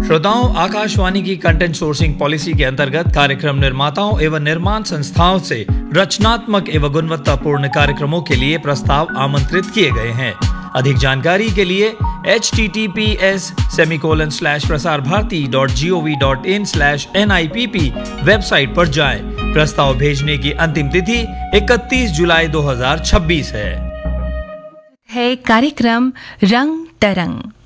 श्रोताओं, आकाशवाणी की content sourcing policy के अंतर्गत कार्यक्रम निर्माताओं एवं निर्माण संस्थाओं से रचनात्मक एवं गुणवत्तापूर्ण कार्यक्रमों के लिए प्रस्ताव आमंत्रित किए गए हैं। अधिक जानकारी के लिए https://prasarbharati.gov.in/NIPP वेबसाइट पर जाएं। प्रस्ताव भेजने की अंतिम तिथि 31 जुलाई 2026 है। कार्यक्रम रंग तरंग।